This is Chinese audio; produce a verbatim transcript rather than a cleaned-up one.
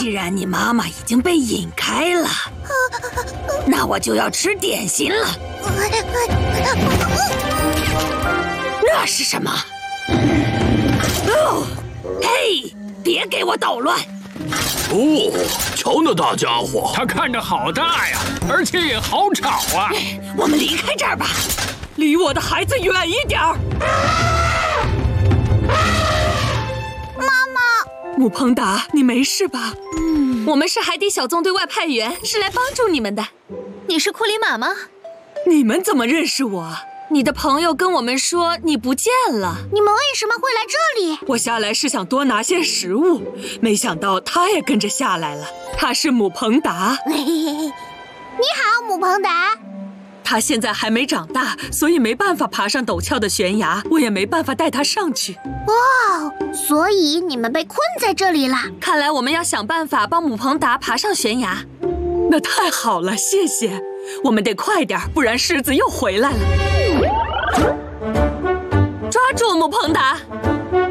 既然你妈妈已经被引开了，那我就要吃点心了。那是什么？哦，嘿，别给我捣乱！ 哦，瞧那大家伙， 他看着好大呀，而且也好吵啊！ 我们离开这儿吧，离我的孩子远一点儿。 妈妈， 姆彭达，你没事吧？ 嗯，我们是海底小纵队外派员，是来帮助你们的。 你是库里玛吗？ 你们怎么认识我？ 你的朋友跟我们说你不见了。 你们为什么会来这里？ 我下来是想多拿些食物，没想到他也跟着下来了。他是姆彭达。 你好，姆彭达。 他现在还没长大，所以没办法爬上陡峭的悬崖，我也没办法带他上去。 哇，所以你们被困在这里了。 看来我们要想办法帮姆彭达爬上悬崖。 那太好了，谢谢。我们得快点，不然狮子又回来了。